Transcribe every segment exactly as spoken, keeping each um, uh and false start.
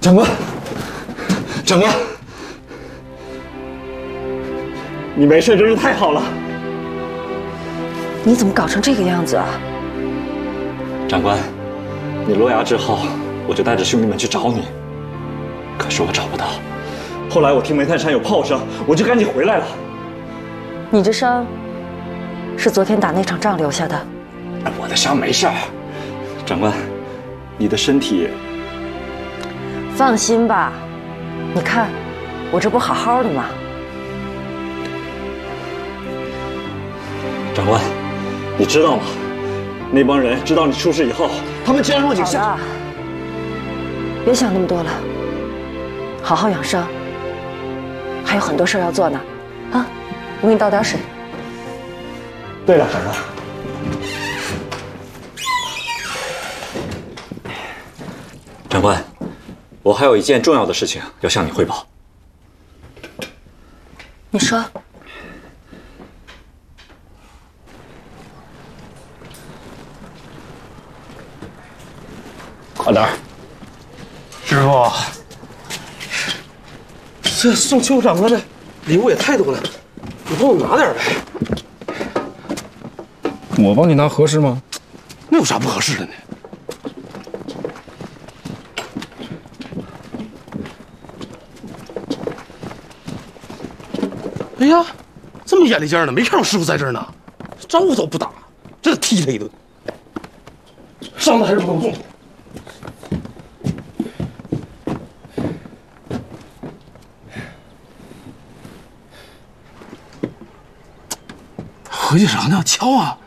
长官，长官，你没事真是太好了。 你怎么搞成这个样子啊？ 长官，你落崖之后，我就带着兄弟们去找你，可是我找不到。后来我听煤炭山有炮声，我就赶紧回来了。 你这伤是昨天打那场仗留下的？ 我的伤没事儿。长官，你的身体…… 放心吧，你看我这不好好的吗？ 长官，你知道吗？那帮人知道你出事以后，他们竟然落井下好了，别想那么多了，好好养伤。还有很多事要做呢，啊！我给你倒点水。 对了，长官，长官，我还有一件重要的事情要向你汇报。 你说。 快点儿，师傅，这送邱长官的礼物也太多了，你帮我拿点呗。 我帮你拿合适吗？ 那有啥不合适的呢？哎呀，这么眼力劲儿呢，没看我师傅在这儿呢，招呼都不打，这得踢他一顿。伤的还是不够重。合计啥呢？敲啊！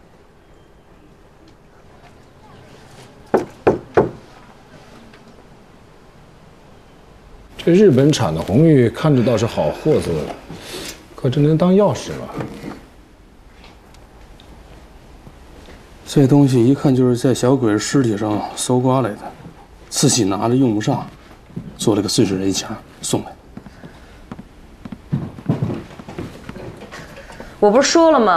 这日本产的红玉看着倒是好货色的，可这能当药使吗？ 这东西一看就是在小鬼尸体上搜刮来的，自己拿着用不上，做了个碎纸人墙送来。 我不是说了吗？